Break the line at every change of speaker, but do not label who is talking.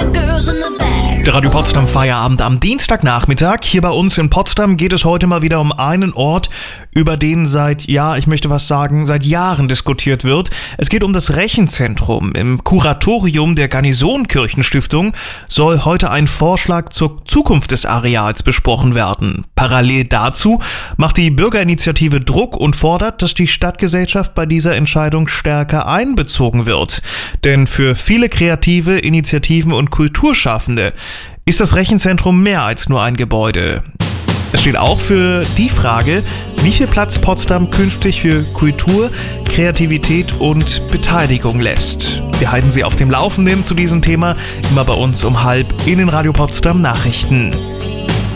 Der Radio Potsdam Feierabend am Dienstagnachmittag. Hier bei uns in Potsdam geht es heute mal wieder um einen Ort, über den seit Jahren diskutiert wird. Es geht um das Rechenzentrum. Im Kuratorium der Garnisonkirchenstiftung soll heute ein Vorschlag zur Zukunft des Areals besprochen werden. Parallel dazu macht die Bürgerinitiative Druck und fordert, dass die Stadtgesellschaft bei dieser Entscheidung stärker einbezogen wird. Denn für viele Kreative, Initiativen und Kulturschaffende ist das Rechenzentrum mehr als nur ein Gebäude. Es steht auch für die Frage, wie viel Platz Potsdam künftig für Kultur, Kreativität und Beteiligung lässt. Wir halten Sie auf dem Laufenden zu diesem Thema, immer bei uns um 12:30 in den Radio Potsdam Nachrichten.